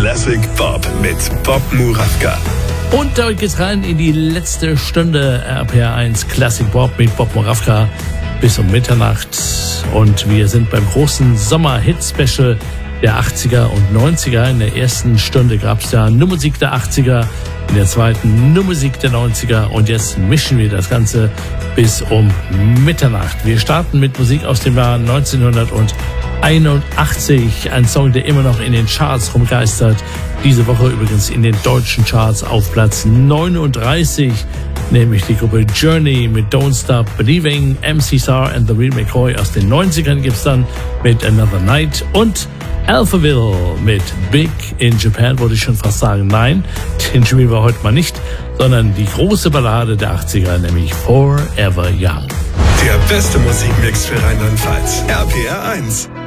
Classic Bob mit Bob Murawka. Und damit geht's rein in die letzte Stunde RPR1 Classic Bob mit Bob Murawka bis um Mitternacht. Und wir sind beim großen Sommer-Hit-Special der 80er und 90er. In der ersten Stunde gab's ja nur Musik der 80er, in der zweiten nur Musik der 90er und jetzt mischen wir das Ganze bis um Mitternacht. Wir starten mit Musik aus dem Jahr 1981, ein Song, der immer noch in den Charts rumgeistert. Diese Woche übrigens in den deutschen Charts auf Platz 39, nämlich die Gruppe Journey mit Don't Stop Believing. MC Sar and the Real McCoy aus den 90ern gibt's dann mit Another Night und Alphaville mit Big in Japan, wollte ich schon fast sagen. Nein, den spielen wir heute mal nicht, sondern die große Ballade der 80er, nämlich Forever Young. Der beste Musikmix für Rheinland-Pfalz. RPR 1.